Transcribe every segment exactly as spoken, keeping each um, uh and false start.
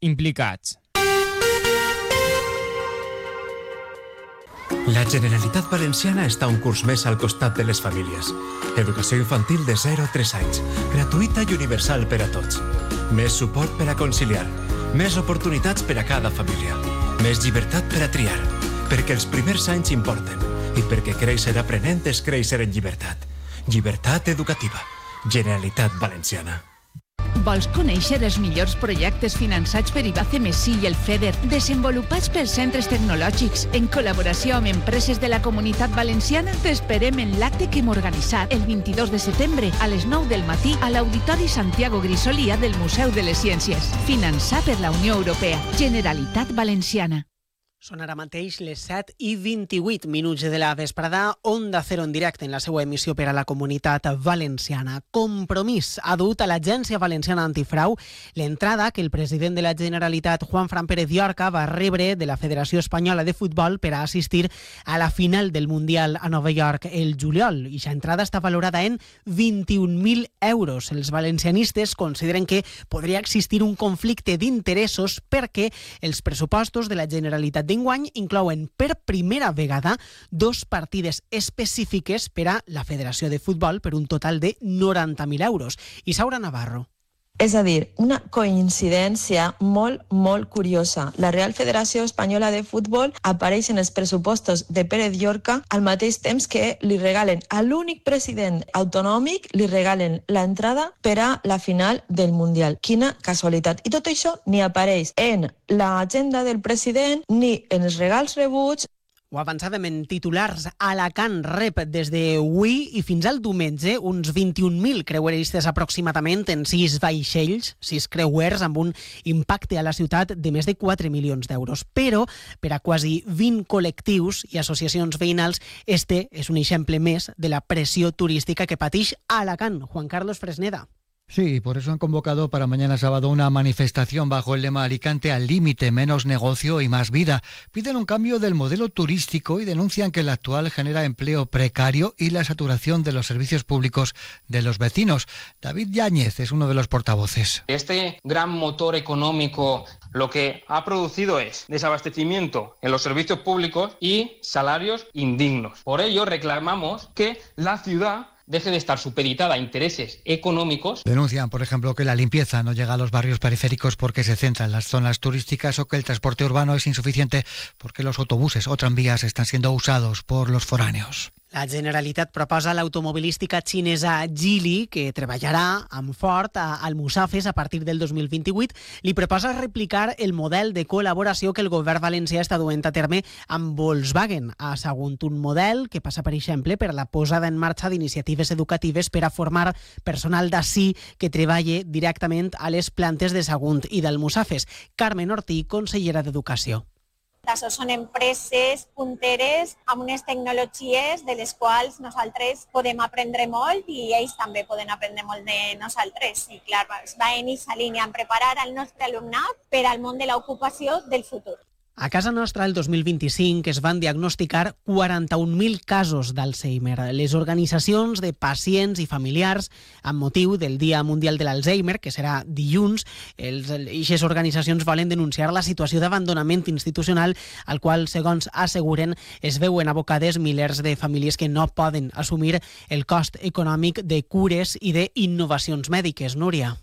implicats. La Generalitat Valenciana està un curs més al costat de les famílies. Educació infantil de zero a tres anys, gratuïta i universal per a tots. Més suport per a conciliar, més oportunitats per a cada família, més llibertat per a triar, perquè els primers anys importen i perquè créixer aprenent és créixer en llibertat. Llibertat educativa. Generalitat Valenciana. Vols conèixer els millors projectes finançats per I B A C M S I i el FEDER, desenvolupats pels centres tecnològics en col·laboració amb empreses de la Comunitat Valenciana? T'esperem en l'acte que hem organitzat el vint-i-dos de setembre a les nou del matí a l'Auditori Santiago Grisolia del Museu de les Ciències. Finançat per la Unió Europea. Generalitat Valenciana. Són ara mateix les set i vint-i-vuit minuts de la vesprada. Onda Cero en directe en la seva emissió per a la Comunitat Valenciana. Compromís ha dut a l'Agència Valenciana Antifrau l'entrada que el president de la Generalitat, Juan Fran Pérez Llorca, va rebre de la Federació Espanyola de Futbol per a assistir a la final del Mundial a Nova York el juliol. I aquesta entrada està valorada en vint-i-un mil euros. Els valencianistes consideren que podria existir un conflicte d'interessos perquè els pressupostos de la Generalitat d'enguany inclouen per primera vegada dos partides específiques per a la Federació de Futbol per un total de noranta mil euros. Isaura Navarro. És a dir, una coincidència molt, molt curiosa. La Real Federació Espanyola de Futbol apareix en els pressupostos de Pérez Llorca al mateix temps que li regalen a l'únic president autonòmic, li regalen l'entrada per a la final del Mundial. Quina casualitat. I tot això ni apareix en l'agenda del president ni en els regals rebuts. Ho avançàvem en titulars. Alacant rep des d'avui i fins al diumenge uns vint-i-un mil creueristes aproximadament en sis vaixells, sis creuers amb un impacte a la ciutat de més de quatre milions d'euros. Però per a quasi vint col·lectius i associacions veïnals, este és un exemple més de la pressió turística que pateix Alacant. Juan Carlos Fresneda. Sí, por eso han convocado para mañana sábado una manifestación bajo el lema Alicante al límite, menos negocio y más vida. Piden un cambio del modelo turístico y denuncian que el actual genera empleo precario y la saturación de los servicios públicos de los vecinos. David Yáñez es uno de los portavoces. Este gran motor económico lo que ha producido es desabastecimiento en los servicios públicos y salarios indignos. Por ello reclamamos que la ciudad deje de estar supeditada a intereses económicos. Denuncian, por ejemplo, que la limpieza no llega a los barrios periféricos porque se centra en las zonas turísticas o que el transporte urbano es insuficiente porque los autobuses o tranvías están siendo usados por los foráneos. La Generalitat proposa l'automobilística xinesa Geely, que treballarà amb Ford a Almussafes a partir del dos mil vint-i-vuit. Li proposa replicar el model de col·laboració que el govern valencià està duent a terme amb Volkswagen. Ha assegut un model que passa, per exemple, per la posada en marxa d'iniciatives educatives per a formar personal d'ací que treballe directament a les plantes de Sagunt i d'Almussafes. Carmen Ortí, consellera d'Educació. Això són empreses punteres amb unes tecnologies de les quals nosaltres podem aprendre molt i ells també poden aprendre molt de nosaltres. I clar, va en aquesta línia, en preparar el nostre alumnat per al món de l'ocupació del futur. A casa nostra, el dos mil vint-i-cinc, es van diagnosticar quaranta-un mil casos d'Alzheimer. Les organitzacions de pacients i familiars, amb motiu del Dia Mundial de l'Alzheimer, que serà dilluns, aquestes organitzacions volen denunciar la situació d'abandonament institucional al qual, segons asseguren, es veuen abocades milers de famílies que no poden assumir el cost econòmic de cures i d'innovacions mèdiques. Núria.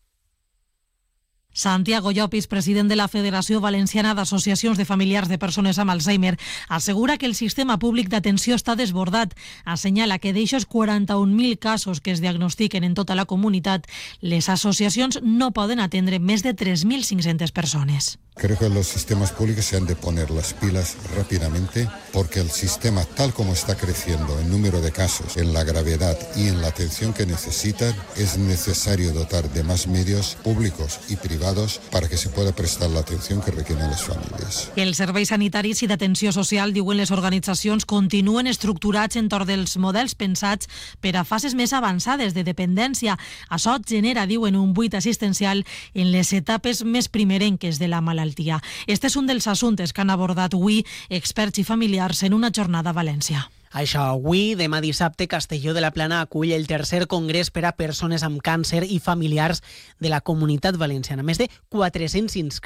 Santiago Llopis, president de la Federació Valenciana d'Associacions de Familiars de Persones amb Alzheimer, assegura que el sistema públic d'atenció està desbordat. Assenyala que d'eixos quaranta-un mil casos que es diagnostiquen en tota la comunitat, les associacions no poden atendre més de tres mil cinc-centes persones. Creo que los sistemas públicos se han de poner las pilas rápidamente porque el sistema, tal como está creciendo en número de casos, en la gravedad y en la atención que necesitan, es necesario dotar de más medios públicos y privados para que se pueda prestar la atención que requieren las familias. Els serveis sanitaris i d'atenció social, diuen les organitzacions, continuen estructurats entorn dels models pensats per a fases més avançades de dependència. Això genera, diuen, un buit assistencial en les etapes més primerenques de la malaltia. Este és un dels assumptes que han abordat avui experts i familiars en una jornada a València. Això, avui, demà dissabte, Castelló de la Plana acull el tercer congrés per a persones amb càncer i familiars de la Comunitat Valenciana. Més de quatre-cents inscrits